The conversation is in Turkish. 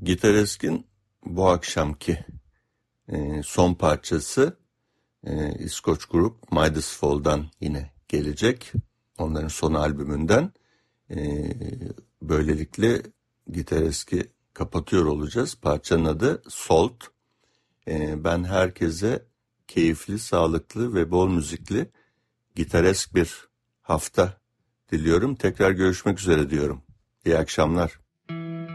Gitaresk'in bu akşamki son parçası İskoç grup Midas Fall'dan yine gelecek. Onların son albümünden. Böylelikle Gitaresk'i kapatıyor olacağız. Parçanın adı Salt. Ben herkese keyifli, sağlıklı ve bol müzikli Gitaresk bir hafta diliyorum. Tekrar görüşmek üzere diyorum. İyi akşamlar.